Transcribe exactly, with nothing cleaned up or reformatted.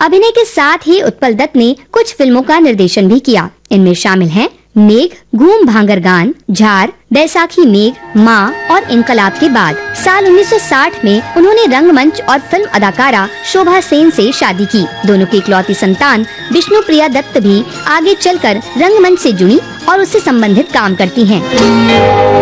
अभिनय के साथ ही उत्पल दत्त ने कुछ फिल्मों का निर्देशन भी किया। इनमें शामिल हैं मेघ, घूम भांगर गान, झार, बैसाखी मेघ, माँ और इनकलाब के बाद। साल उन्नीस सौ साठ में उन्होंने रंगमंच और फिल्म अदाकारा शोभा सेन से शादी की। दोनों की इकलौती संतान विष्णुप्रिया दत्त भी आगे चलकर रंगमंच से जुड़ी और उससे संबंधित काम करती हैं।